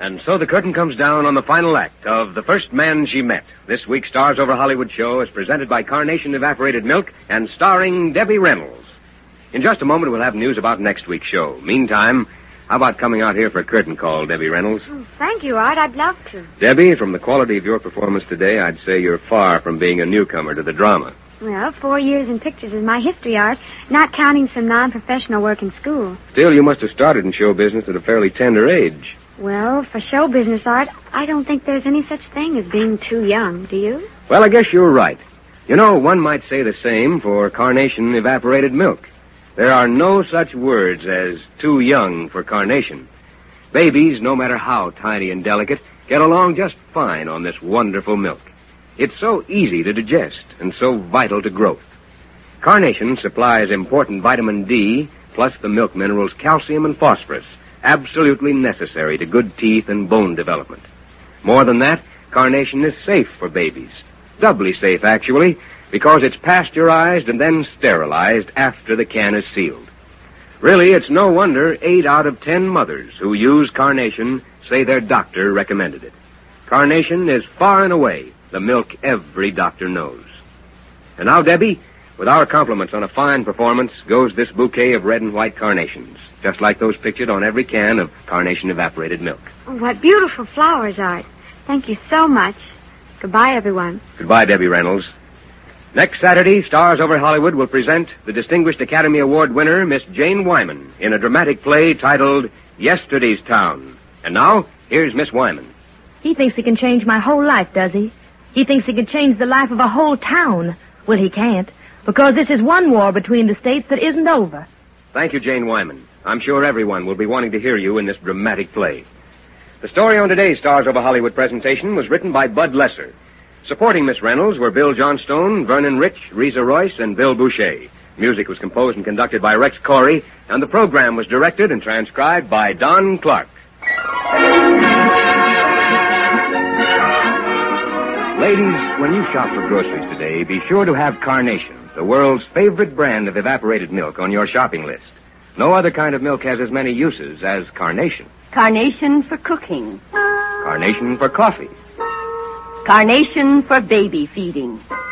And so the curtain comes down on the final act of The First Man She Met. This week's Stars Over Hollywood show is presented by Carnation Evaporated Milk and starring Debbie Reynolds. In just a moment, we'll have news about next week's show. Meantime, how about coming out here for a curtain call, Debbie Reynolds? Oh, thank you, Art. I'd love to. Debbie, from the quality of your performance today, I'd say you're far from being a newcomer to the drama. Well, 4 years in pictures is my history, Art, not counting some non-professional work in school. Still, you must have started in show business at a fairly tender age. Well, for show business, Art, I don't think there's any such thing as being too young, do you? Well, I guess you're right. You know, one might say the same for Carnation Evaporated Milk. There are no such words as too young for Carnation. Babies, no matter how tiny and delicate, get along just fine on this wonderful milk. It's so easy to digest and so vital to growth. Carnation supplies important vitamin D, plus the milk minerals calcium and phosphorus, absolutely necessary to good teeth and bone development. More than that, Carnation is safe for babies. Doubly safe, actually, because it's pasteurized and then sterilized after the can is sealed. Really, it's no wonder 8 out of 10 mothers who use Carnation say their doctor recommended it. Carnation is far and away the milk every doctor knows. And now, Debbie, with our compliments on a fine performance, goes this bouquet of red and white carnations, just like those pictured on every can of Carnation Evaporated Milk. Oh, what beautiful flowers, Art. Thank you so much. Goodbye, everyone. Goodbye, Debbie Reynolds. Next Saturday, Stars Over Hollywood will present the Distinguished Academy Award winner, Miss Jane Wyman, in a dramatic play titled Yesterday's Town. And now, here's Miss Wyman. He thinks he can change my whole life, does he? He thinks he can change the life of a whole town. Well, he can't, because this is one war between the states that isn't over. Thank you, Jane Wyman. I'm sure everyone will be wanting to hear you in this dramatic play. The story on today's Stars Over Hollywood presentation was written by Bud Lesser. Supporting Miss Reynolds were Bill Johnstone, Vernon Rich, Reza Royce, and Bill Boucher. Music was composed and conducted by Rex Corey, and the program was directed and transcribed by Don Clark. Ladies, when you shop for groceries today, be sure to have Carnation, the world's favorite brand of evaporated milk, on your shopping list. No other kind of milk has as many uses as Carnation. Carnation for cooking. Carnation for coffee. Carnation for baby feeding.